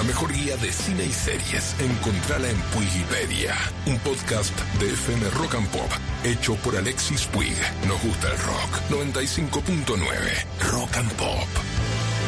mejor guía de cine y series, encontrala en Puigipedia, un podcast de FM Rock and Pop, hecho por Alexis Puig. Nos gusta el rock. 95.9 Rock and Pop.